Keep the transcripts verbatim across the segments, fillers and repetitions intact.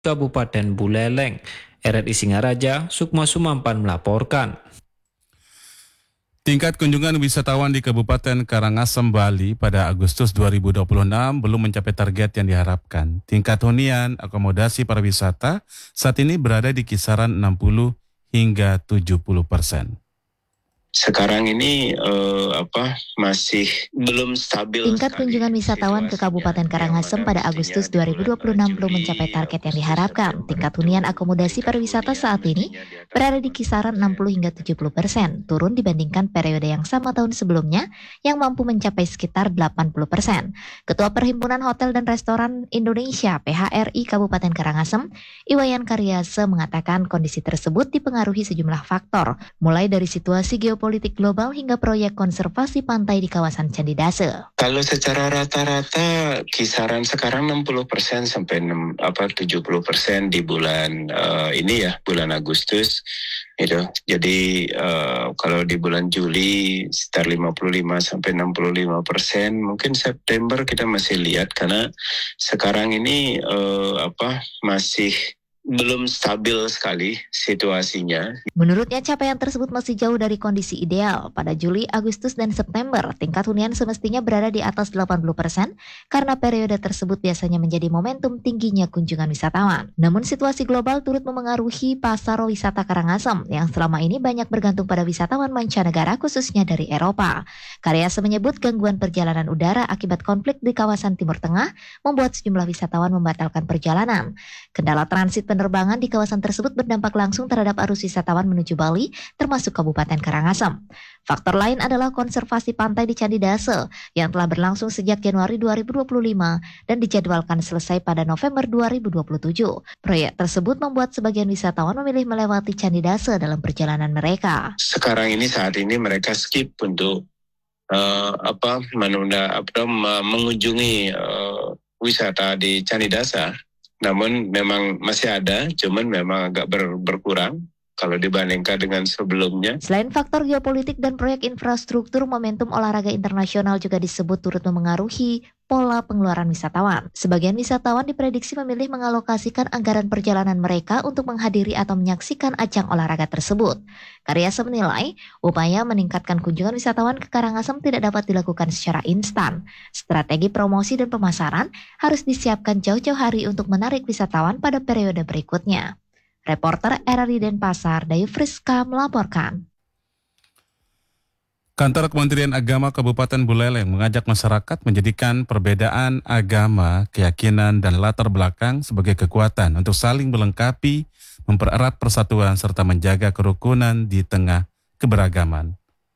Kabupaten Buleleng. R R I Singaraja, Sukma Sumampan melaporkan. Tingkat kunjungan wisatawan di Kabupaten Karangasem, Bali pada Agustus dua ribu dua puluh enam belum mencapai target yang diharapkan. Tingkat hunian akomodasi pariwisata saat ini berada di kisaran enam puluh hingga tujuh puluh persen. Sekarang ini eh, apa masih belum stabil. Tingkat kunjungan wisatawan ke Kabupaten Karangasem pada Agustus dua ribu dua puluh enam belum mencapai target yang diharapkan. Tingkat hunian akomodasi pariwisata saat ini berada di kisaran enam puluh hingga tujuh puluh persen, turun dibandingkan periode yang sama tahun sebelumnya yang mampu mencapai sekitar delapan puluh persen. Ketua Perhimpunan Hotel dan Restoran Indonesia P H R I Kabupaten Karangasem, Iwayan Karyase mengatakan kondisi tersebut dipengaruhi sejumlah faktor, mulai dari situasi geopolitik politik global hingga proyek konservasi pantai di kawasan Candi Dase. Kalau secara rata-rata kisaran sekarang enam puluh persen sampai enam, apa, tujuh puluh persen di bulan uh, ini ya, bulan Agustus. Gitu. Jadi uh, kalau di bulan Juli sekitar lima puluh lima sampai enam puluh lima persen, mungkin September kita masih lihat karena sekarang ini uh, apa masih belum stabil sekali situasinya. Menurutnya capaian tersebut masih jauh dari kondisi ideal. Pada Juli, Agustus, dan September, tingkat hunian semestinya berada di atas delapan puluh persen karena periode tersebut biasanya menjadi momentum tingginya kunjungan wisatawan. Namun situasi global turut memengaruhi pasar wisata Karangasem yang selama ini banyak bergantung pada wisatawan mancanegara khususnya dari Eropa. Karyase menyebut gangguan perjalanan udara akibat konflik di kawasan Timur Tengah membuat sejumlah wisatawan membatalkan perjalanan. Kendala transit penerbangan di kawasan tersebut berdampak langsung terhadap arus wisatawan menuju Bali, termasuk Kabupaten Karangasem. Faktor lain adalah konservasi pantai di Candi Dase yang telah berlangsung sejak Januari dua ribu dua puluh lima dan dijadwalkan selesai pada November dua ribu dua puluh tujuh. Proyek tersebut membuat sebagian wisatawan memilih melewati Candi Dase dalam perjalanan mereka. Sekarang ini saat ini mereka skip untuk uh, apa menunda apa mengunjungi uh, wisata di Candi Dase. Namun memang masih ada, cuman memang agak ber, berkurang kalau dibandingkan dengan sebelumnya. Selain faktor geopolitik dan proyek infrastruktur, momentum olahraga internasional juga disebut turut memengaruhi pola pengeluaran wisatawan. Sebagian wisatawan diprediksi memilih mengalokasikan anggaran perjalanan mereka untuk menghadiri atau menyaksikan ajang olahraga tersebut. Karyase menilai, upaya meningkatkan kunjungan wisatawan ke Karangasem tidak dapat dilakukan secara instan. Strategi promosi dan pemasaran harus disiapkan jauh-jauh hari untuk menarik wisatawan pada periode berikutnya. Reporter R R I Denpasar, Dayu Friska melaporkan. Kantor Kementerian Agama Kabupaten Buleleng mengajak masyarakat menjadikan perbedaan agama, keyakinan, dan latar belakang sebagai kekuatan untuk saling melengkapi, mempererat persatuan, serta menjaga kerukunan di tengah keberagaman.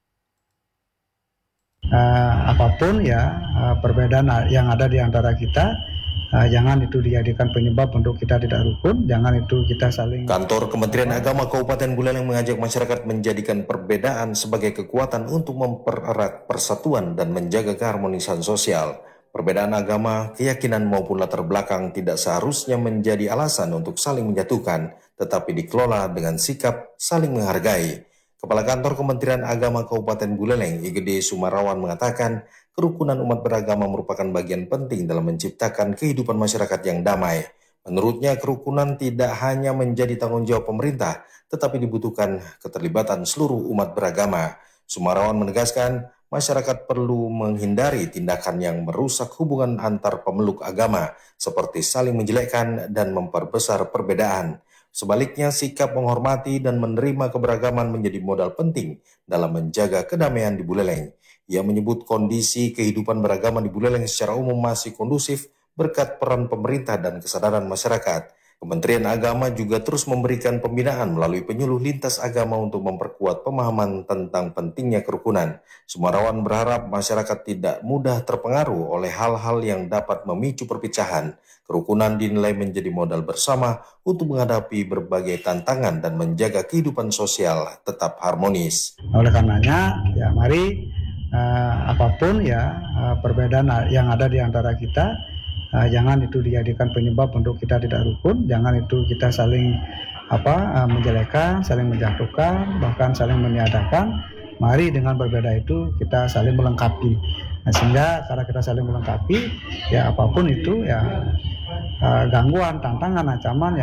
Uh, apapun ya uh, perbedaan yang ada di antara kita, uh, jangan itu dijadikan penyebab untuk kita tidak rukun, jangan itu kita saling. Kantor Kementerian Agama Kabupaten Buleleng mengajak masyarakat menjadikan perbedaan sebagai kekuatan untuk mempererat persatuan dan menjaga keharmonisan sosial. Perbedaan agama, keyakinan maupun latar belakang tidak seharusnya menjadi alasan untuk saling menjatuhkan, tetapi dikelola dengan sikap saling menghargai. Kepala Kantor Kementerian Agama Kabupaten Buleleng, I G D Sumarawan mengatakan, kerukunan umat beragama merupakan bagian penting dalam menciptakan kehidupan masyarakat yang damai. Menurutnya, kerukunan tidak hanya menjadi tanggung jawab pemerintah, tetapi dibutuhkan keterlibatan seluruh umat beragama. Sumarawan menegaskan, masyarakat perlu menghindari tindakan yang merusak hubungan antar pemeluk agama, seperti saling menjelekkan dan memperbesar perbedaan. Sebaliknya, sikap menghormati dan menerima keberagaman menjadi modal penting dalam menjaga kedamaian di Buleleng. Ia menyebut kondisi kehidupan beragama di Buleleng secara umum masih kondusif berkat peran pemerintah dan kesadaran masyarakat. Kementerian Agama juga terus memberikan pembinaan melalui penyuluh lintas agama untuk memperkuat pemahaman tentang pentingnya kerukunan. Sumarawan berharap masyarakat tidak mudah terpengaruh oleh hal-hal yang dapat memicu perpecahan. Kerukunan dinilai menjadi modal bersama untuk menghadapi berbagai tantangan dan menjaga kehidupan sosial tetap harmonis. Oleh karenanya, ya mari uh, apapun ya uh, perbedaan yang ada di antara kita, Uh, jangan itu dijadikan penyebab untuk kita tidak rukun, jangan itu kita saling apa uh, menjelekkan, saling menjatuhkan, bahkan saling meniadakan. Mari dengan berbeda itu kita saling melengkapi. Nah, sehingga karena kita saling melengkapi, ya apapun itu ya uh, gangguan, tantangan, ancaman